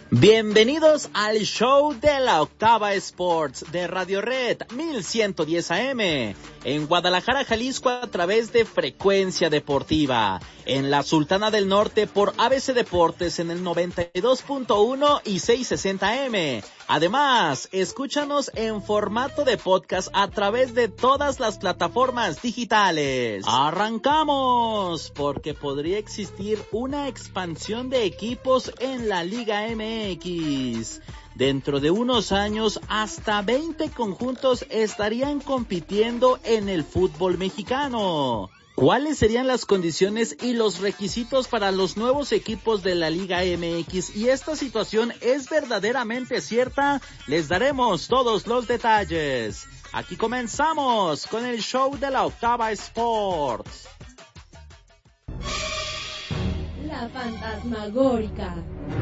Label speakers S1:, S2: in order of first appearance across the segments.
S1: Bienvenidos al show de la Octava Sports de Radio Red 1110 AM en Guadalajara, Jalisco a través de Frecuencia Deportiva, en la Sultana del Norte por ABC Deportes en el 92.1 y 660 AM. Además, escúchanos en formato de podcast a través de todas las plataformas digitales. ¡Arrancamos! Porque podría existir una expansión de equipos en la Liga MX. Dentro de unos años, hasta 20 conjuntos estarían compitiendo en el fútbol mexicano. ¿Cuáles serían las condiciones y los requisitos para los nuevos equipos de la Liga MX? ¿Y esta situación es verdaderamente cierta? Les daremos todos los detalles. Aquí comenzamos con el show de la Octava Sports.
S2: La fantasmagórica.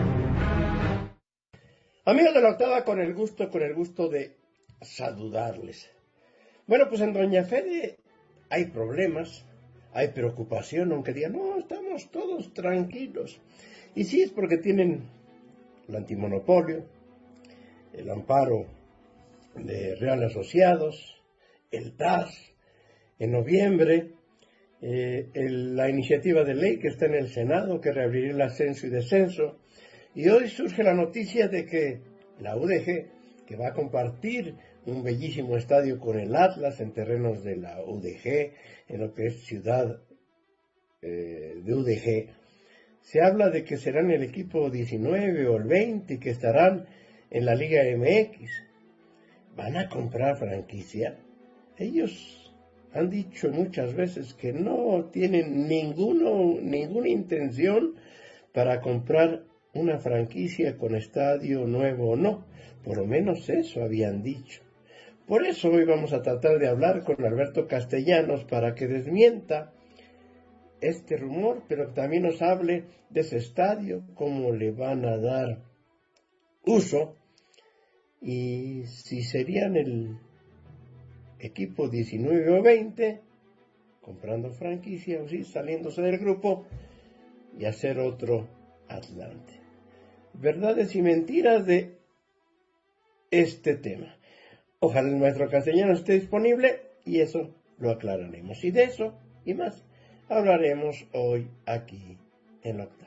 S3: Amigos de la Octava, con el gusto de saludarles. Bueno, pues en Doña Fede hay problemas. Hay preocupación, aunque digan, no, estamos todos tranquilos. Y sí, es porque tienen el antimonopolio, el amparo de Real Asociados, el TAS, en noviembre, la iniciativa de ley que está en el Senado, que reabriría el ascenso y descenso. Y hoy surge la noticia de que la UDG, que va a compartir un bellísimo estadio con el Atlas en terrenos de la UDG, en lo que es ciudad de UDG. Se habla de que serán el equipo 19 o el 20 y que estarán en la Liga MX. ¿Van a comprar franquicia? Ellos han dicho muchas veces que no tienen ninguna intención para comprar una franquicia con estadio nuevo o no. Por lo menos eso habían dicho. Por eso hoy vamos a tratar de hablar con Alberto Castellanos para que desmienta este rumor, pero también nos hable de ese estadio, cómo le van a dar uso y si serían el equipo 19 o 20 comprando franquicia o sí, saliéndose del grupo y hacer otro Atlante. Verdades y mentiras de este tema. Ojalá el maestro Castellano esté disponible y eso lo aclararemos. Y de eso y más hablaremos hoy aquí en la Octava.